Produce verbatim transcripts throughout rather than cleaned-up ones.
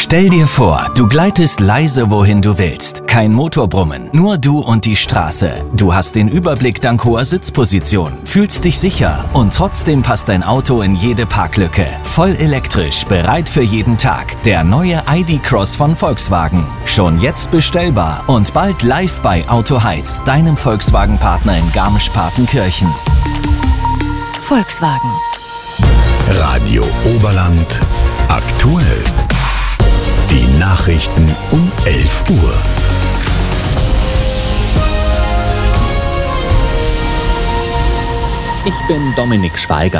Stell dir vor, du gleitest leise wohin du willst. Kein Motorbrummen, nur du und die Straße. Du hast den Überblick dank hoher Sitzposition, fühlst dich sicher und trotzdem passt dein Auto in jede Parklücke. Voll elektrisch, bereit für jeden Tag. Der neue I D Cross von Volkswagen. Schon jetzt bestellbar und bald live bei Auto Heiz, deinem Volkswagen-Partner in Garmisch-Partenkirchen. Volkswagen. Radio Oberland aktuell. Die Nachrichten um elf Uhr. Ich bin Dominik Schweiger.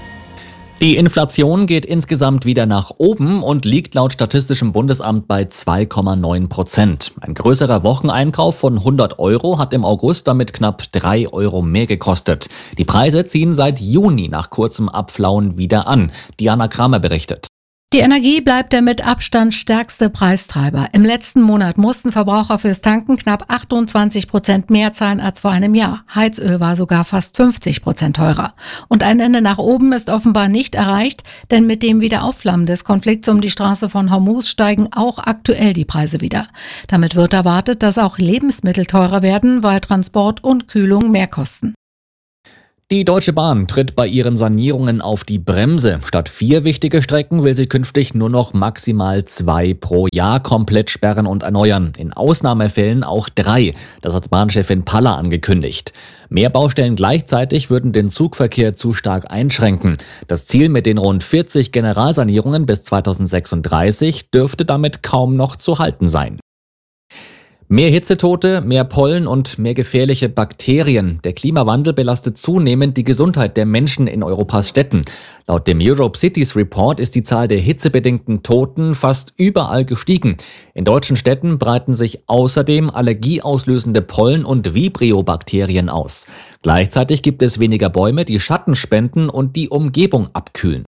Die Inflation geht insgesamt wieder nach oben und liegt laut Statistischem Bundesamt bei zwei Komma neun Prozent. Ein größerer Wocheneinkauf von hundert Euro hat im August damit knapp drei Euro mehr gekostet. Die Preise ziehen seit Juni nach kurzem Abflauen wieder an. Diana Kramer berichtet. Die Energie bleibt der mit Abstand stärkste Preistreiber. Im letzten Monat mussten Verbraucher fürs Tanken knapp achtundzwanzig Prozent mehr zahlen als vor einem Jahr. Heizöl war sogar fast fünfzig Prozent teurer. Und ein Ende nach oben ist offenbar nicht erreicht, denn mit dem Wiederaufflammen des Konflikts um die Straße von Hormuz steigen auch aktuell die Preise wieder. Damit wird erwartet, dass auch Lebensmittel teurer werden, weil Transport und Kühlung mehr kosten. Die Deutsche Bahn tritt bei ihren Sanierungen auf die Bremse. Statt vier wichtige Strecken will sie künftig nur noch maximal zwei pro Jahr komplett sperren und erneuern. In Ausnahmefällen auch drei. Das hat Bahnchefin Paller angekündigt. Mehr Baustellen gleichzeitig würden den Zugverkehr zu stark einschränken. Das Ziel mit den rund vierzig Generalsanierungen bis zweitausendsechsunddreißig dürfte damit kaum noch zu halten sein. Mehr Hitzetote, mehr Pollen und mehr gefährliche Bakterien. Der Klimawandel belastet zunehmend die Gesundheit der Menschen in Europas Städten. Laut dem Europe Cities Report ist die Zahl der hitzebedingten Toten fast überall gestiegen. In deutschen Städten breiten sich außerdem allergieauslösende Pollen und Vibrio-Bakterien aus. Gleichzeitig gibt es weniger Bäume, die Schatten spenden und die Umgebung abkühlen.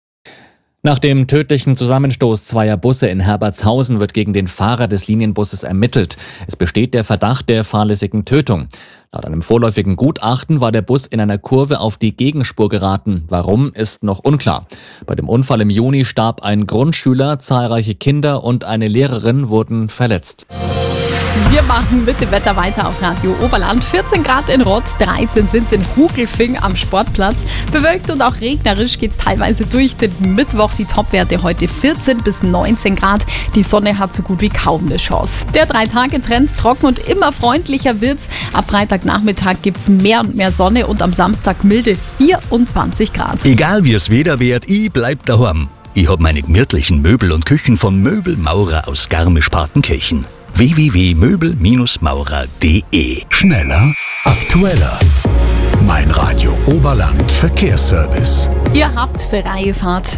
Nach dem tödlichen Zusammenstoß zweier Busse in Herbertshausen wird gegen den Fahrer des Linienbusses ermittelt. Es besteht der Verdacht der fahrlässigen Tötung. Laut einem vorläufigen Gutachten war der Bus in einer Kurve auf die Gegenspur geraten. Warum, ist noch unklar. Bei dem Unfall im Juni starb ein Grundschüler, zahlreiche Kinder und eine Lehrerin wurden verletzt. Wir machen mit dem Wetter weiter auf Radio Oberland. vierzehn Grad in Rotz, dreizehn sind es in Hugelfing am Sportplatz. Bewölkt und auch regnerisch geht es teilweise durch den Mittwoch. Die Topwerte heute vierzehn bis neunzehn Grad. Die Sonne hat so gut wie kaum eine Chance. Der Drei-Tage-Trend, trocken und immer freundlicher wird's. Ab Freitagnachmittag gibt's mehr und mehr Sonne und am Samstag milde vierundzwanzig Grad. Egal wie es Wetter wird, ich bleib daheim. Ich hab meine gemütlichen Möbel und Küchen von Möbelmaurer aus Garmisch-Partenkirchen. w w w punkt möbel maurer punkt d e. Schneller, aktueller. Mein Radio Oberland Verkehrsservice. Ihr habt freie Fahrt.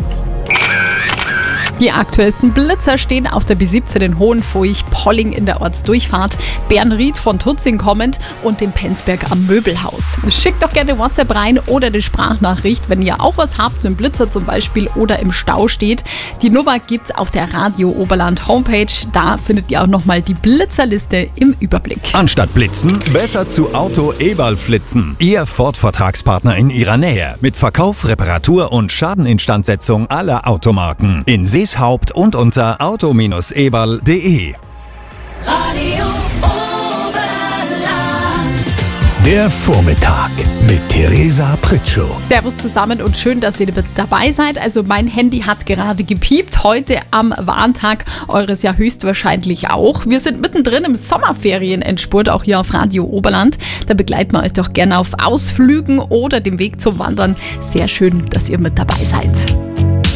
Die aktuellsten Blitzer stehen auf der B siebzehn in Hohenfurch-Polling in der Ortsdurchfahrt, Bernried von Tutzing kommend und dem Penzberg am Möbelhaus. Schickt doch gerne WhatsApp rein oder eine Sprachnachricht, wenn ihr auch was habt, einen Blitzer zum Beispiel oder im Stau steht. Die Nummer gibt's auf der Radio Oberland Homepage. Da findet ihr auch nochmal die Blitzerliste im Überblick. Anstatt blitzen, besser zu Auto Eberl flitzen. Ihr Ford-Vertragspartner in ihrer Nähe. Mit Verkauf, Reparatur und Schadeninstandsetzung aller Automarken. In Seeshaupt und unter auto eberl punkt d e. Radio Oberland. Der Vormittag mit Theresa Pritschow. Servus zusammen und schön, dass ihr dabei seid. Also mein Handy hat gerade gepiept, heute am Warntag, eures ja höchstwahrscheinlich auch. Wir sind mittendrin im Sommerferienendspurt, auch hier auf Radio Oberland. Da begleiten wir euch doch gerne auf Ausflügen oder dem Weg zum Wandern. Sehr schön, dass ihr mit dabei seid.